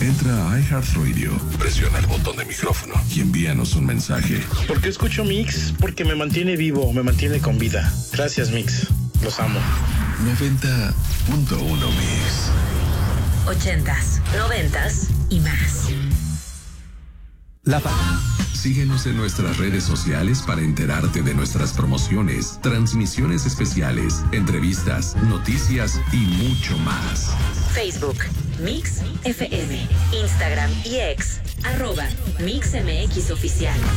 Entra a iHeartRadio, presiona el botón de micrófono y envíanos un mensaje. ¿Por qué escucho Mix? Porque me mantiene vivo, me mantiene con vida. Gracias, Mix. Los amo. 90.1 Mix. 80s, 90s y más. Síguenos en nuestras redes sociales para enterarte de nuestras promociones, transmisiones especiales, entrevistas, noticias y mucho más. Facebook, Mix FM, Instagram y X, @MixMX Oficial.